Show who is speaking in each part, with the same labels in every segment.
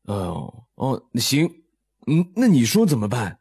Speaker 1: 那行，那你说怎么办？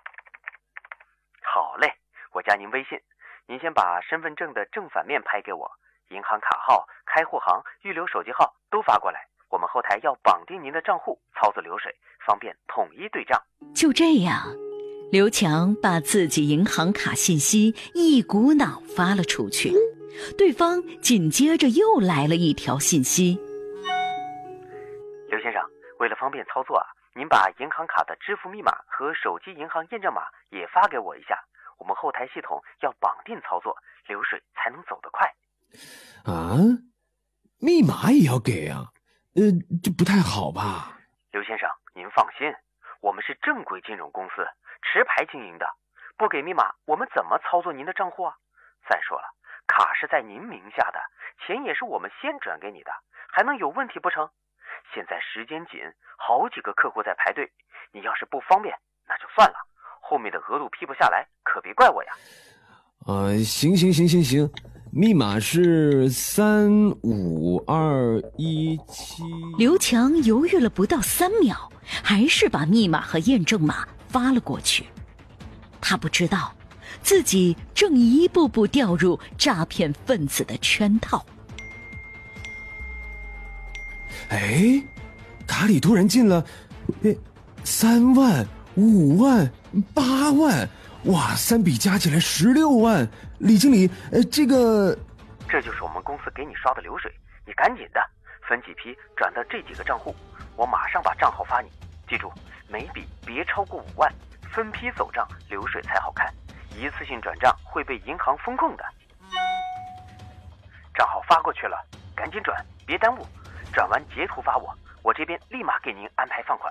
Speaker 2: 好嘞，我加您微信，您先把身份证的正反面拍给我，银行卡号、开户行、预留手机号都发过来。我们后台要绑定您的账户，操作流水，方便统一对账。
Speaker 3: 就这样，刘强把自己银行卡信息一股脑发了出去，对方紧接着又来了一条信息：
Speaker 2: 刘先生，为了方便操作您把银行卡的支付密码和手机银行验证码也发给我一下，我们后台系统要绑定操作，流水才能走得快。
Speaker 1: 密码也要给啊？这不太好吧？
Speaker 2: 刘先生，您放心，我们是正规金融公司，持牌经营的，不给密码，我们怎么操作您的账户啊？再说了，卡是在您名下的，钱也是我们先转给你的，还能有问题不成？现在时间紧，好几个客户在排队，你要是不方便，那就算了，后面的额度批不下来，可别怪我呀。
Speaker 1: 行，密码是35217。
Speaker 3: 刘强犹豫了不到3秒，还是把密码和验证码发了过去。他不知道，自己正一步步掉入诈骗分子的圈套。
Speaker 1: 卡里突然进了3万、5万、8万，哇，3笔加起来16万。李经理，
Speaker 2: 这就是我们公司给你刷的流水，你赶紧的分几批转到这几个账户，我马上把账号发你。记住，每笔别超过5万，分批走账，流水才好看。一次性转账会被银行封控的。账号发过去了，赶紧转，别耽误。转完截图发我，我这边立马给您安排放款。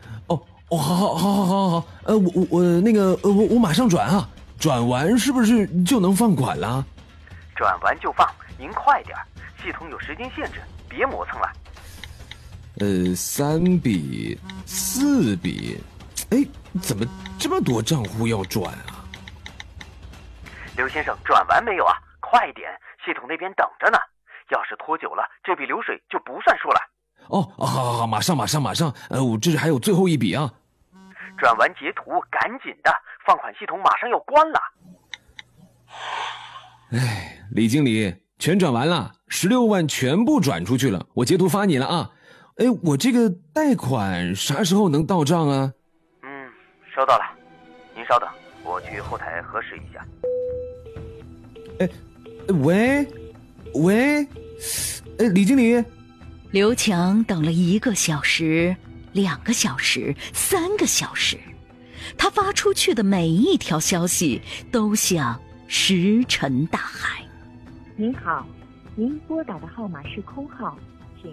Speaker 1: 好，我马上转啊！转完是不是就能放款了？
Speaker 2: 转完就放，您快点，系统有时间限制，别磨蹭了。
Speaker 1: 3笔、4笔，怎么这么多账户要转啊？
Speaker 2: 刘先生，转完没有啊？快点，系统那边等着呢。要是拖久了，这笔流水就不算数了。
Speaker 1: 好，马上，我这还有最后一笔啊。
Speaker 2: 转完截图，赶紧的，放款系统马上要关了。
Speaker 1: 李经理，全转完了，16万全部转出去了，我截图发你了啊。我这个贷款啥时候能到账啊？
Speaker 2: 收到了，您稍等，我去后台核实一下。
Speaker 1: 喂，李经理。
Speaker 3: 刘强等了1个小时、2个小时、3个小时，他发出去的每一条消息都像石沉大海。
Speaker 4: 您好，您拨打的号码是空号，请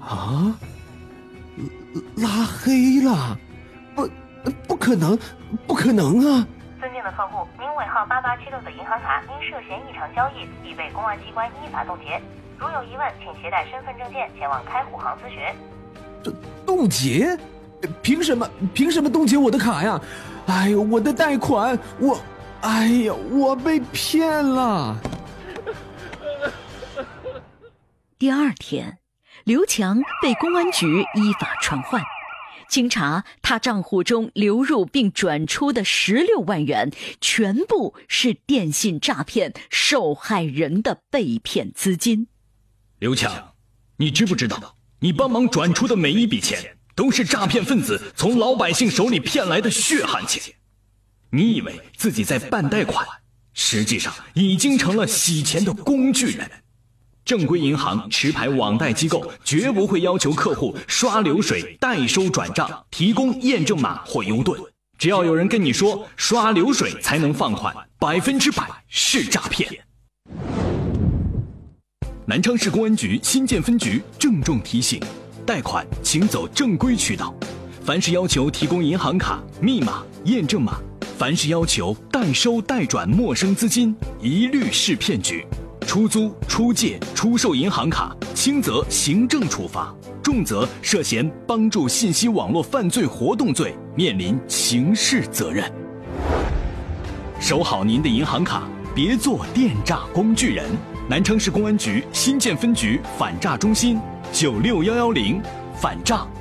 Speaker 1: 拉黑了？不可能啊！
Speaker 5: 尊敬的客户，您尾号8876的银行卡因涉嫌异常交易，已被公安机关依法冻结。如有疑问，请携带身份证件前往开户行咨询。
Speaker 1: 这冻结？凭什么冻结我的卡呀？我的贷款，我被骗了。
Speaker 3: 第2天，刘强被公安局依法传唤。经查，他账户中流入并转出的16万元，全部是电信诈骗受害人的被骗资金。
Speaker 6: 刘强，你知不知道，你帮忙转出的每一笔钱，都是诈骗分子从老百姓手里骗来的血汗钱？你以为自己在办贷款，实际上已经成了洗钱的工具人。正规银行、持牌网贷机构绝不会要求客户刷流水、代收转账、提供验证码或邮盾。只要有人跟你说刷流水才能放款，100%是诈骗。南昌市公安局新建分局郑重提醒：贷款请走正规渠道，凡是要求提供银行卡、密码、验证码，凡是要求代收代转陌生资金，一律是骗局。出租、出借、出售银行卡，轻则行政处罚，重则涉嫌帮助信息网络犯罪活动罪，面临刑事责任。收好您的银行卡，别做电诈工具人。南昌市公安局新建分局反诈中心，96110，反诈